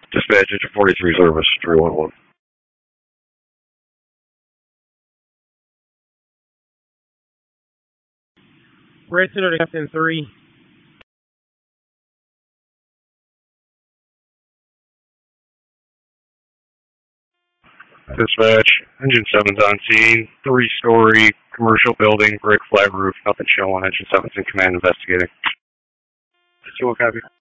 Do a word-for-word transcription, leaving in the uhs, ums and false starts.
Dispatch, Engine forty-three service, three one one. Red Center to Captain three. Dispatch, Engine seven's on scene, three-story commercial building, brick flat roof, nothing showing. Engine seven's in command investigating. Still a copy.